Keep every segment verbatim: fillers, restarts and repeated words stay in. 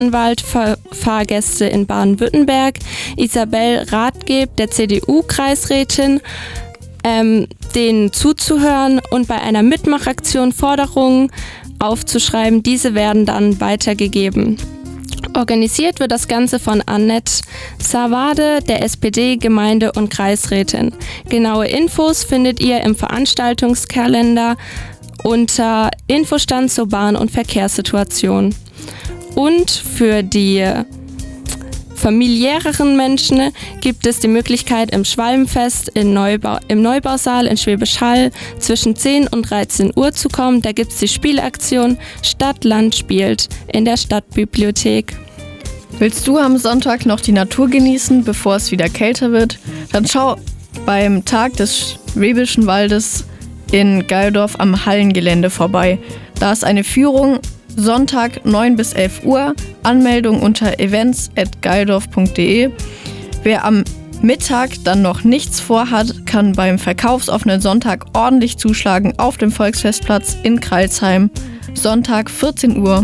Fahrgäste in Baden-Württemberg, Isabel Rathgeb, der C D U-Kreisrätin, ähm, denen zuzuhören und bei einer Mitmachaktion Forderungen aufzuschreiben. Diese werden dann weitergegeben. Organisiert wird das Ganze von Annette Savade, der S P D-Gemeinde- und Kreisrätin. Genaue Infos findet ihr im Veranstaltungskalender unter Infostand zur Bahn- und Verkehrssituation. Und für die familiäreren Menschen gibt es die Möglichkeit, im Schwalbenfest in Neubau, im Neubausaal in Schwäbisch Hall zwischen zehn und dreizehn Uhr zu kommen. Da gibt es die Spielaktion Stadt Land spielt in der Stadtbibliothek. Willst du am Sonntag noch die Natur genießen, bevor es wieder kälter wird? Dann schau beim Tag des Schwäbischen Waldes in Geildorf am Hallengelände vorbei. Da ist eine Führung Sonntag neun bis elf Uhr, Anmeldung unter events at geildorf punkt de. Wer am Mittag dann noch nichts vorhat, kann beim verkaufsoffenen Sonntag ordentlich zuschlagen auf dem Volksfestplatz in Crailsheim. Sonntag vierzehn Uhr.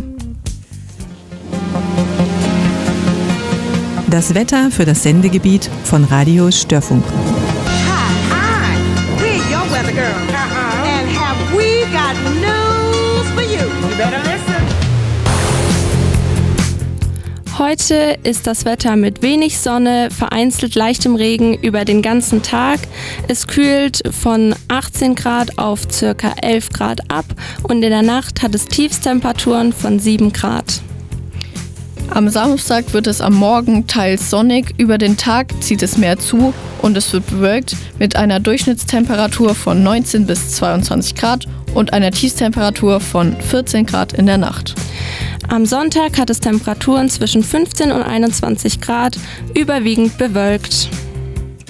Das Wetter für das Sendegebiet von Radio Störfunk. Hi, hi, we're your weather girl. Uh-huh. And have we got news for you? You better listen. Heute ist das Wetter mit wenig Sonne, vereinzelt leichtem Regen über den ganzen Tag. Es kühlt von achtzehn Grad auf ca. elf Grad ab und in der Nacht hat es Tiefstemperaturen von sieben Grad. Am Samstag wird es am Morgen teils sonnig, über den Tag zieht es mehr zu und es wird bewölkt mit einer Durchschnittstemperatur von neunzehn bis zweiundzwanzig Grad und einer Tiefstemperatur von vierzehn Grad in der Nacht. Am Sonntag hat es Temperaturen zwischen fünfzehn und einundzwanzig Grad, überwiegend bewölkt.